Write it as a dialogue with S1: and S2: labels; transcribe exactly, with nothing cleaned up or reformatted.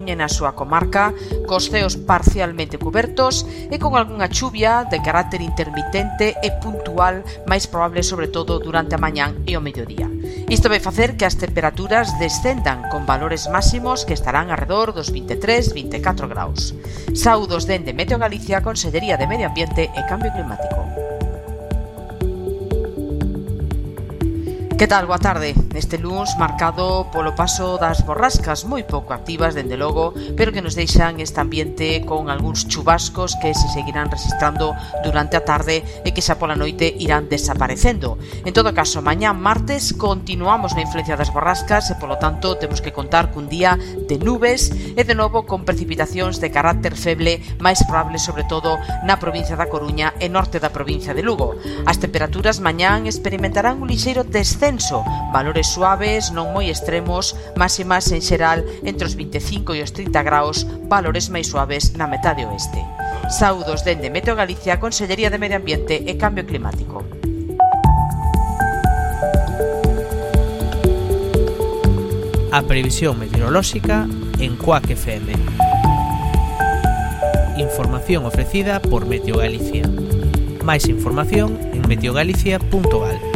S1: Coruña e na súa comarca, cos ceos parcialmente cubertos e con algunha chuvia de carácter intermitente e puntual, máis probable sobre todo durante a mañán e o mediodía. Isto vai facer que as temperaturas descendan con valores máximos que estarán arredor dos vinte e tres a vinte e catro graus. Saúdos dende Meteo Galicia, Consellería de Medio Ambiente e Cambio Climático. Que tal? Boa tarde. Este luns marcado polo paso das borrascas, moi pouco activas, dende logo, pero que nos deixan este ambiente con algúns chubascos que se seguirán registrando durante a tarde e que xa pola noite irán desaparecendo. En todo caso, mañá martes continuamos na influencia das borrascas e, polo tanto, temos que contar cun día de nubes e, de novo, con precipitacións de carácter feble, máis probable, sobre todo, na provincia da Coruña e norte da provincia de Lugo. As temperaturas mañán experimentarán un lixeiro descenso, valores suaves, non moi extremos, máximas en xeral entre os vinte e cinco e os trinta graus, valores máis suaves na metade oeste. Saúdos dende Meteo Galicia, Consellería de Medio Ambiente e Cambio Climático.
S2: A previsión meteorolóxica en Cuac F M. Información ofrecida por Meteo Galicia. Máis información en meteogalicia punto gal.